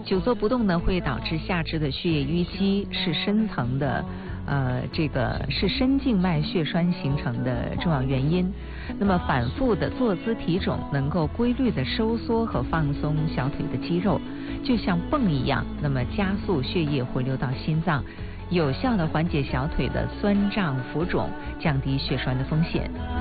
久坐不动呢，会导致下肢的血液淤积，是深层的这个是深静脉血栓形成的重要原因。那么反复的坐姿体踵能够规律的收缩和放松小腿的肌肉，就像泵一样，那么加速血液回流到心脏，有效的缓解小腿的酸胀浮肿，降低血栓的风险。